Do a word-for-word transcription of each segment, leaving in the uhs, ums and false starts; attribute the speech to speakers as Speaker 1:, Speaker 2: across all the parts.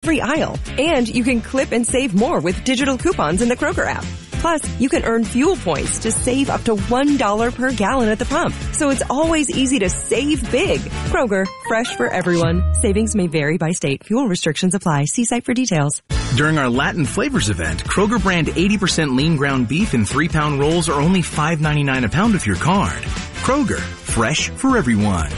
Speaker 1: every aisle. And you can clip and save more with digital coupons in the Kroger app. Plus, you can earn fuel points to save up to one dollar per gallon at the pump. So it's always easy to save big. Kroger, fresh for everyone. Savings may vary by state. Fuel restrictions apply. See site for details.
Speaker 2: During our Latin Flavors event, Kroger brand eighty percent lean ground beef and three pound rolls are only five ninety-nine a pound with your card. Kroger, fresh for everyone.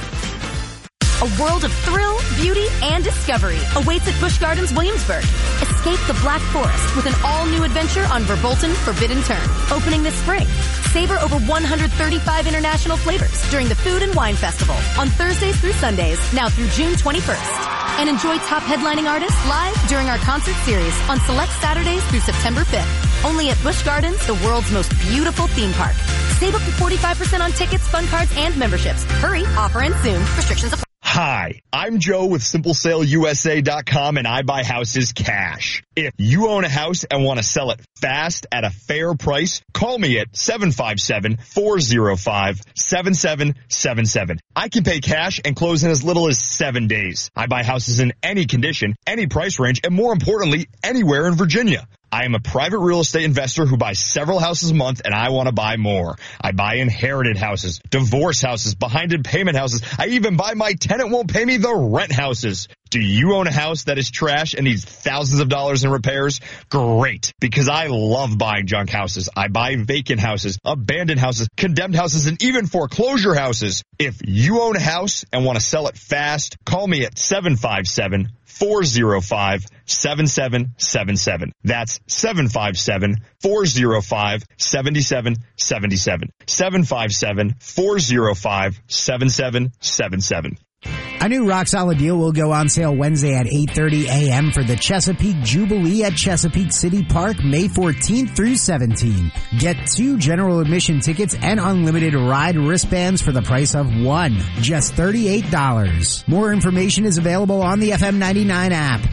Speaker 3: A world of thrill, beauty, and discovery awaits at Busch Gardens Williamsburg. Escape the Black Forest with an all-new adventure on Verbolten Forbidden Turn, opening this spring. Savor over one hundred thirty-five international flavors during the Food and Wine Festival on Thursdays through Sundays, now through June twenty-first. And enjoy top headlining artists live during our concert series on select Saturdays through September fifth. Only at Busch Gardens, the world's most beautiful theme park. Save up to forty-five percent on tickets, fun cards, and memberships. Hurry, offer ends soon. Restrictions apply.
Speaker 4: Hi, I'm Joe with Simple Sale U S A dot com, and I buy houses cash. If you own a house and want to sell it fast at a fair price, call me at seven five seven, four oh five, seven seven seven seven. I can pay cash and close in as little as seven days. I buy houses in any condition, any price range, and more importantly, anywhere in Virginia. I am a private real estate investor who buys several houses a month, and I want to buy more. I buy inherited houses, divorce houses, behind payment houses. I even buy my tenant won't pay me the rent houses. Do you own a house that is trash and needs thousands of dollars in repairs? Great, because I love buying junk houses. I buy vacant houses, abandoned houses, condemned houses, and even foreclosure houses. If you own a house and want to sell it fast, call me at seven five seven, four oh five, seven seven seven seven. That's seven five seven, four oh five, seven seven seven seven. seven five seven, four oh five, seven seven seven seven.
Speaker 5: A new Rock Solid deal will go on sale Wednesday at eight thirty a.m. for the Chesapeake Jubilee at Chesapeake City Park, May fourteenth through seventeenth. Get two general admission tickets and unlimited ride wristbands for the price of one. Just thirty-eight dollars. More information is available on the F M ninety-nine app.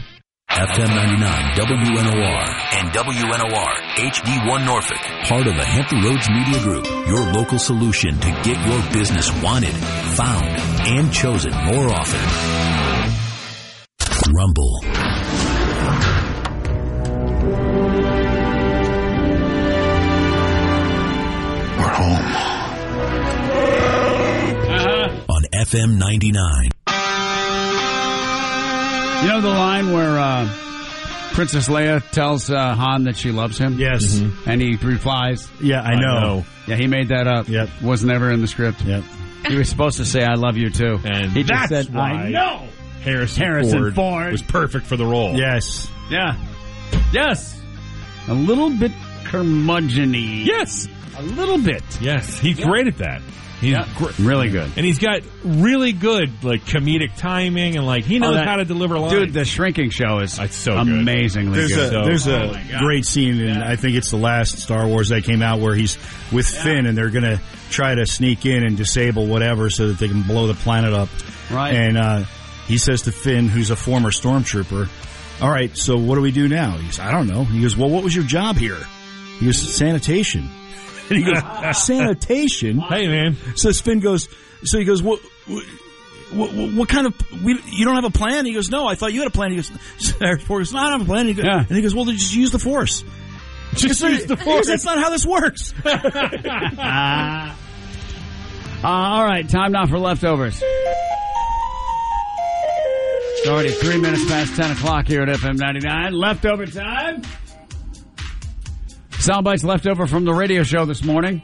Speaker 6: F M ninety-nine W N O R and W N O R H D one Norfolk, part of the Hampton Roads Media Group, your local solution to get your business wanted, found, and chosen more often. Rumble. We're home. Uh-huh. On F M ninety-nine.
Speaker 7: You know the line where uh, Princess Leia tells uh, Han that she loves him?
Speaker 8: Yes.
Speaker 7: Mm-hmm. And he replies,
Speaker 8: yeah, I know. I know.
Speaker 7: Yeah, he made that up.
Speaker 8: Yep.
Speaker 7: Was never in the script.
Speaker 8: Yep.
Speaker 7: He was supposed to say, I love you too.
Speaker 9: And
Speaker 7: he
Speaker 9: that's
Speaker 7: just said,
Speaker 9: why
Speaker 7: I know.
Speaker 9: Harrison,
Speaker 7: Harrison
Speaker 9: Ford,
Speaker 7: Ford
Speaker 9: was perfect for the role.
Speaker 8: Yes.
Speaker 7: Yeah. Yes. A little bit curmudgeon-y.
Speaker 9: Yes.
Speaker 7: A little bit.
Speaker 9: Yes. He's
Speaker 7: yeah.
Speaker 9: great at that. He's
Speaker 7: yeah.
Speaker 9: gr-
Speaker 7: really good.
Speaker 9: And he's got really good, like, comedic timing, and, like, he knows
Speaker 7: oh, that,
Speaker 9: how to deliver lines.
Speaker 7: Dude, the Shrinking Show is
Speaker 9: it's so
Speaker 7: amazingly
Speaker 8: there's
Speaker 7: good.
Speaker 8: A,
Speaker 9: so,
Speaker 8: there's
Speaker 9: oh
Speaker 8: a great scene, and yeah. I think it's the last Star Wars that came out, where he's with yeah. Finn, and they're going to try to sneak in and disable whatever so that they can blow the planet up.
Speaker 7: Right.
Speaker 8: And uh, he says to Finn, who's a former stormtrooper, all right, so what do we do now? He goes, I don't know. He goes, well, what was your job here? He goes, sanitation. And he goes, sanitation?
Speaker 9: Hey, man.
Speaker 8: So Finn goes, so he goes, what, what, what kind of, we, you don't have a plan? He goes, no, I thought you had a plan. He goes, Harrison Ford goes, no, I don't have a plan. And he goes,
Speaker 7: yeah.
Speaker 8: and he goes well, then just use the Force.
Speaker 9: Just use the Force.
Speaker 8: That's not how this works.
Speaker 7: uh, all right, time now for leftovers. It's already three minutes past ten o'clock here at F M ninety-nine. Leftover time. Soundbites left over from the radio show this morning.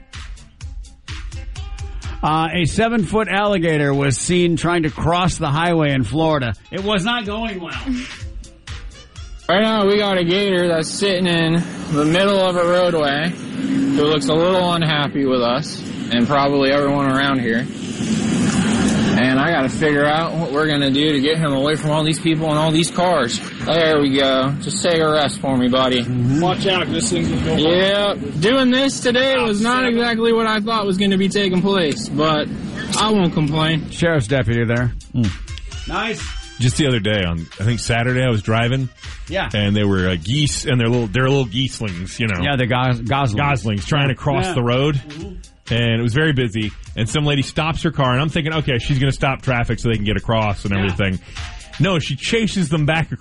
Speaker 7: Uh, a seven-foot alligator was seen trying to cross the highway in Florida. It was not going well.
Speaker 10: Right now we got a gator that's sitting in the middle of a roadway who looks a little unhappy with us and probably everyone around here. And I got to figure out what we're going to do to get him away from all these people and all these cars. There we go. Just take a rest for me, buddy.
Speaker 11: Watch out, this thing can go.
Speaker 10: Yeah, doing this today was not exactly what I thought was going to be taking place, but I won't complain.
Speaker 7: Sheriff's deputy there. Mm. Nice.
Speaker 9: Just the other day, on I think Saturday, I was driving.
Speaker 7: Yeah.
Speaker 9: And they were uh, geese, and they're little, they're little geeslings, you know.
Speaker 7: Yeah, the gos- goslings.
Speaker 9: Goslings trying to cross
Speaker 7: yeah.
Speaker 9: the road. Mm-hmm. And it was very busy, and some lady stops her car, and I'm thinking, okay, she's going to stop traffic so they can get across and everything. Yeah. No, she chases them back across the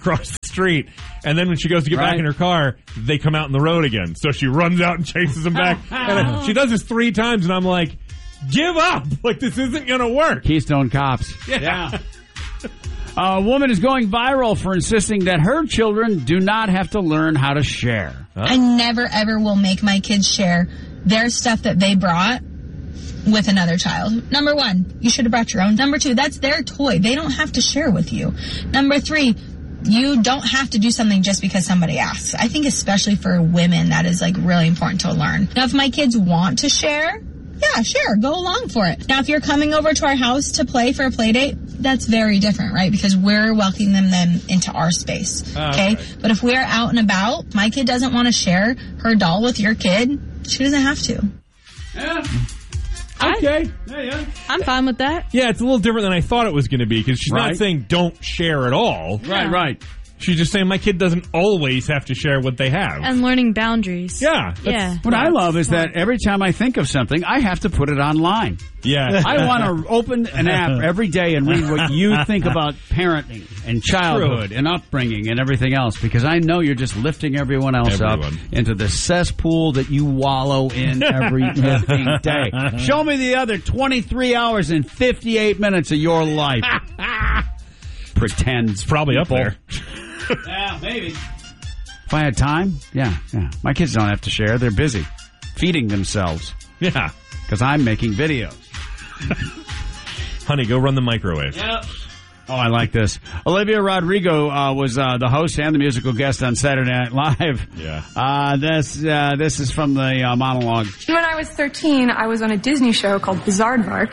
Speaker 9: street. And then when she goes to get
Speaker 7: Right.
Speaker 9: back in her car, they come out in the road again. So she runs out and chases them back. And she does this three times, and I'm like, give up. Like, this isn't going to work.
Speaker 7: Keystone Cops.
Speaker 9: Yeah.
Speaker 7: A woman is going viral for insisting that her children do not have to learn how to share.
Speaker 12: I never, ever will make my kids share their stuff that they brought with another child. Number one, you should have brought your own. Number two, that's their toy. They don't have to share with you. Number three, you don't have to do something just because somebody asks. I think especially for women, that is like really important to learn. Now, if my kids want to share, yeah, sure, go along for it. Now, if you're coming over to our house to play for a play date, that's very different, right? Because we're welcoming them, them into our space, okay?
Speaker 9: Okay.
Speaker 12: But if we're out and about, my kid doesn't want to share her doll with your kid, she doesn't have to.
Speaker 7: Yeah.
Speaker 9: Okay.
Speaker 7: Yeah, yeah.
Speaker 13: I'm fine with that.
Speaker 9: Yeah, it's a little different than I thought it was going to be, because she's
Speaker 7: Right.
Speaker 9: not saying don't share at all.
Speaker 7: Right, right.
Speaker 9: She's just saying my kid doesn't always have to share what they have.
Speaker 13: And learning boundaries.
Speaker 9: Yeah.
Speaker 13: Yeah.
Speaker 7: What I love is that every time I think of something, I have to put it online.
Speaker 9: Yeah.
Speaker 7: I want to open an app every day and read what you think about parenting and childhood and upbringing and everything else, because I know you're just lifting everyone else
Speaker 9: Everyone.
Speaker 7: up into the cesspool that you wallow in every living day. Show me the other twenty-three hours and fifty-eight minutes of your life. Pretends.
Speaker 9: Probably
Speaker 7: people.
Speaker 9: up there.
Speaker 7: Yeah, maybe. If I had time, yeah, yeah. My kids don't have to share. They're busy feeding themselves.
Speaker 9: Yeah.
Speaker 7: Because I'm making videos.
Speaker 9: Honey, go run the microwave.
Speaker 7: Yep. Oh, I like this. Olivia Rodrigo uh, was uh, the host and the musical guest on Saturday Night Live.
Speaker 9: Yeah.
Speaker 7: Uh, this uh, this is from the uh, monologue.
Speaker 14: When I was thirteen, I was on a Disney show called Bizaardvark.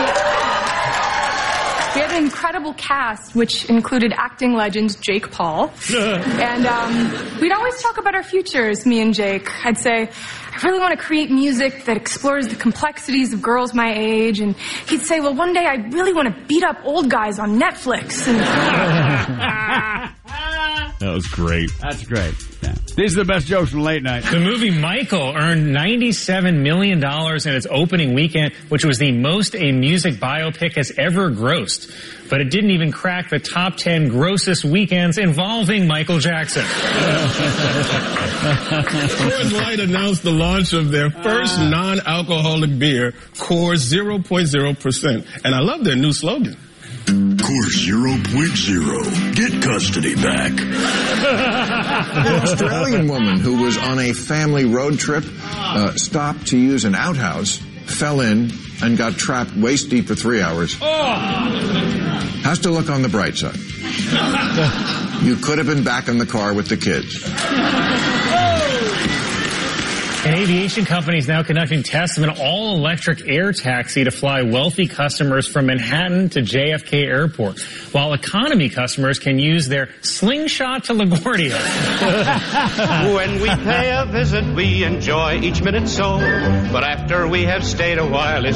Speaker 14: We had an incredible cast, which included acting legend Jake Paul. And um, we'd always talk about our futures, me and Jake. I'd say, I really want to create music that explores the complexities of girls my age. And he'd say, well, one day I really want to beat up old guys on Netflix. And
Speaker 9: That was great.
Speaker 7: That's great. Yeah. These are the best jokes from late night.
Speaker 15: The movie Michael earned ninety-seven million dollars in its opening weekend, which was the most a music biopic has ever grossed. But it didn't even crack the top ten grossest weekends involving Michael Jackson.
Speaker 16: Coors Light announced the launch of their first non-alcoholic beer, Coors zero point zero percent. And I love their new slogan.
Speaker 17: Coors zero point zero. Get custody back.
Speaker 18: An Australian woman who was on a family road trip uh, stopped to use an outhouse, fell in, and got trapped waist deep for three hours. Has to look on the bright side. You could have been back in the car with the kids.
Speaker 15: An aviation company is now conducting tests of an all-electric air taxi to fly wealthy customers from Manhattan to J F K Airport, while economy customers can use their slingshot to LaGuardia.
Speaker 19: When we pay a visit, we enjoy each minute so, but after we have stayed a while, it's